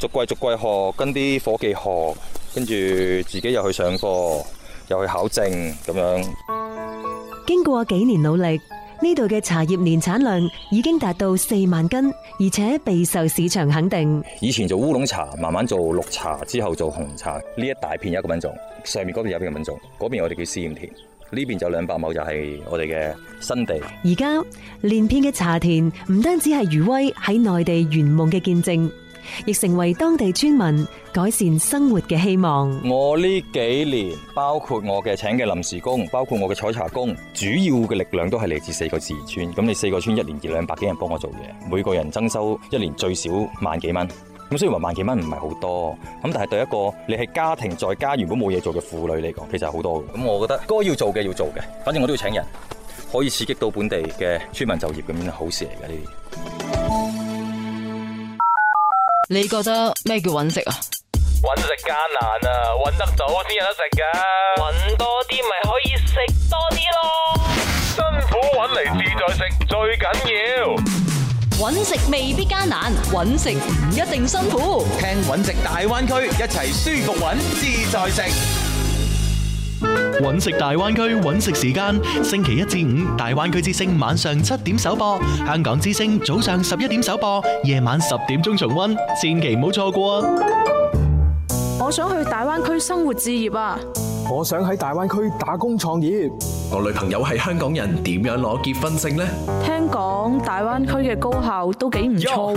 逐季學，跟啲伙計學，跟住自己又去上課，又去考證咁樣。 經過幾年努力，呢度嘅茶葉年產量已經達到4萬斤，而且備受市場肯定。 以前做烏龍茶，慢慢做綠茶，之後做紅茶。呢一大片有一個品種，上面嗰邊有一個品種，嗰邊我哋叫試驗田，呢邊就200畝就係我哋嘅新地。 而家連片嘅茶田唔單止係余威喺內地圓夢嘅見證，亦成為當地村民改善生活嘅希望。 我呢幾年，包括我嘅請嘅臨時工，包括我嘅採茶工，主要嘅力量都係嚟自4個自然村。咁你4個村1年200幾人幫我做嘢，每個人增收1年最少萬幾蚊。咁雖然話萬幾蚊唔係好多，咁但係對一個你係家庭在家原本冇嘢做嘅婦女嚟講，其實係好多嘅。咁我覺得該要做嘅要做嘅，反正我都要請人，可以刺激到本地嘅村民就業，咁樣係好事嚟嘅呢啲。 你覺得咩叫揾食啊？ 揾食艱難啊，揾得早先有得食噶。揾多啲咪可以食多啲咯。辛苦揾嚟自在食最緊要。 揾食未必艱難，揾食唔一定辛苦。 聽揾食大灣區，一齊舒服揾，自在食。 揾食大灣區揾食時間，星期1至5大灣區之聲晚上7點首播，香港之聲早上11點首播，夜晚10點鐘重溫，千祈唔好錯過啊！ 我想去大灣區生活置業啊！ 我想喺大灣區打工創業。 我女朋友係香港人，點樣攞結婚證呢？ 聽講大灣區嘅高校都幾唔錯。